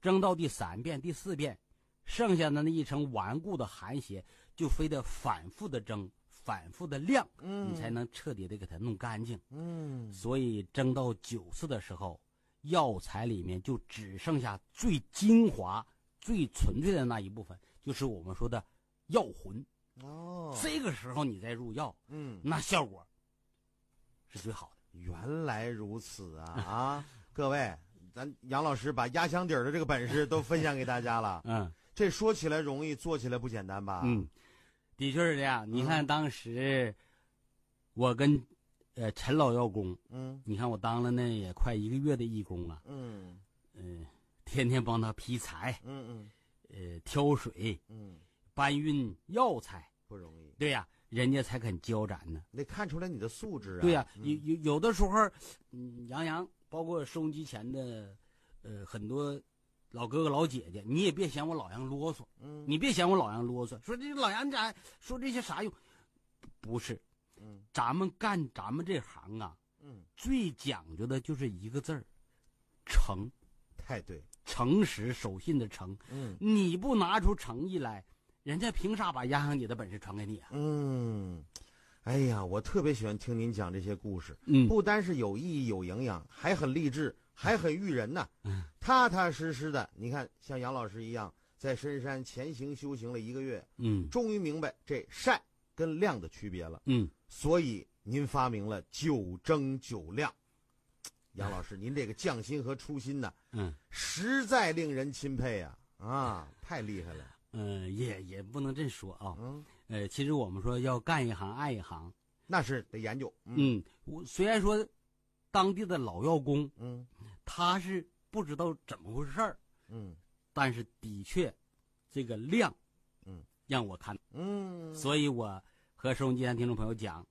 蒸到第3遍、第4遍，剩下的那一层顽固的寒邪就非得反复的蒸，反复的晾，你才能彻底的给它弄干净。所以蒸到9次的时候，药材里面就只剩下最精华、最纯粹的那一部分，就是我们说的药魂。这个时候你再入药，那效果是最好的。 原来如此啊！各位，咱杨老师把压箱底儿的这个本事都分享给大家了。这说起来容易，做起来不简单吧？ 的确是这样。你看当时我跟陈老药工，你看我当了那也快1个月的义工了，天天帮他劈柴，挑水，搬运药材， 不容易。 对呀，人家才肯交咱呢。 得看出来你的素质啊。 对呀，有的时候，杨洋包括收音机前的很多老哥哥老姐姐，你也别嫌我老杨啰嗦，你别嫌我老杨啰嗦，说这老杨咋说这些啥用？不是，咱们干咱们这行啊，最讲究的就是一个字儿，诚。 太对， 诚实守信的诚。你不拿出诚意来，人家凭啥把压箱底的本事传给你啊？ 哎呀，我特别喜欢听您讲这些故事，不单是有意义有营养，还很励志，还很育人呢。踏踏实实的，你看像杨老师一样，在深山潜行修行了1个月，终于明白这善跟量的区别了。所以您发明了9蒸9晾。杨老师，您这个匠心和初心呢，实在令人钦佩啊！太厉害了。 也不能这么说啊。其实我们说要干一行爱一行， 那是得研究。 我虽然说当地的老药工，他是不知道怎么回事儿，但是的确这个量，让我看，所以我和收音机前听众朋友讲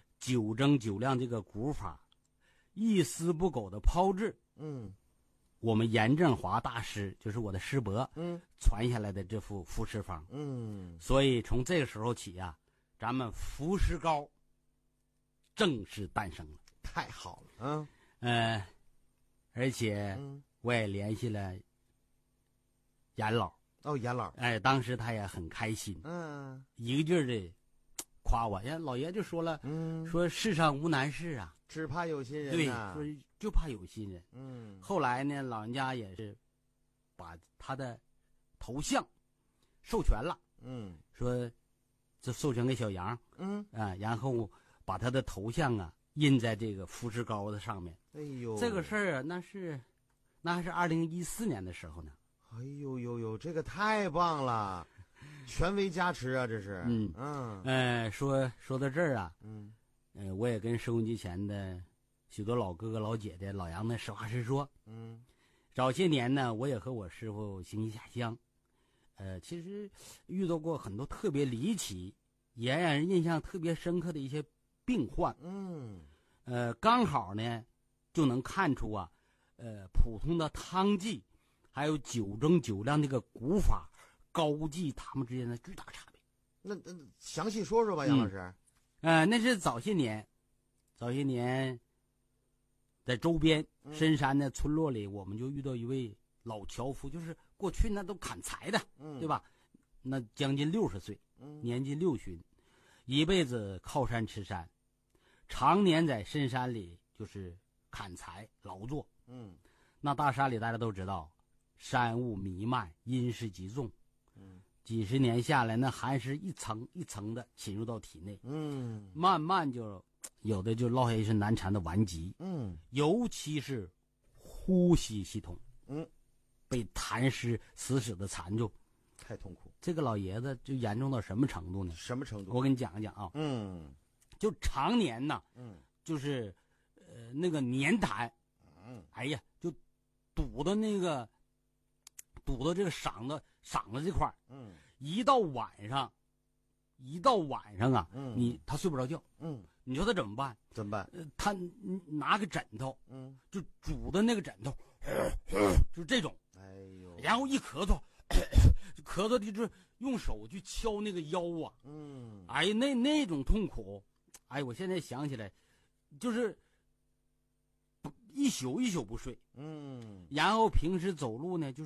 ，9蒸9晾这个古法，一丝不苟的炮制，我们严正华大师就是我的师伯，传下来的这副服食方，所以从这个时候起啊，咱们服食膏正式诞生了。 太好了， 而且我也联系了严老。 严老， 当时他也很开心，一个劲儿的夸我。老爷就说了，说世上无难事啊， 只怕有心人。 对，说就怕有心人。后来呢，老人家也是把他的头像授权了，说这授权给小杨，然后把他的头像印在这个服食膏的上面。 哎呦， 这个事儿那还是2014年的时候呢。 哎呦，这个太棒了，权威加持啊，这是。 说到这儿我也跟收音机前的许多老哥哥老姐姐老杨呢实话实说，早些年呢，我也和我师傅行医下乡，其实遇到过很多特别离奇也让人印象特别深刻的一些病患，刚好呢就能看出普通的汤剂还有9蒸9晾这个古法膏剂他们之间的巨大差别。 那详细说说吧，杨老师。 那是早些年在周边深山的村落里，我们就遇到一位老樵夫，就是过去那都砍柴的，对吧？那将近60岁，年近60旬，一辈子靠山吃山，常年在深山里就是砍柴劳作。那大山里大家都知道，山雾弥漫，阴湿极重。几十年下来，那寒湿一层一层的侵入到体内，慢慢就有的就落下一身难缠的顽疾，尤其是呼吸系统，被痰湿死死的缠住， 太痛苦。 这个老爷子就严重到什么程度呢？ 什么程度？ 我给你讲一讲啊。就常年呢，就是那个黏痰，哎呀，就堵到这个嗓子这块儿，一到晚上他睡不着觉，你说他怎么办？他拿个枕头，就拄的那个枕头，就是这种，然后一咳嗽，咳嗽就是用手去敲那个腰啊，哎呀，那种痛苦，哎，我现在想起来，就是一宿不睡，然后平时走路呢，就是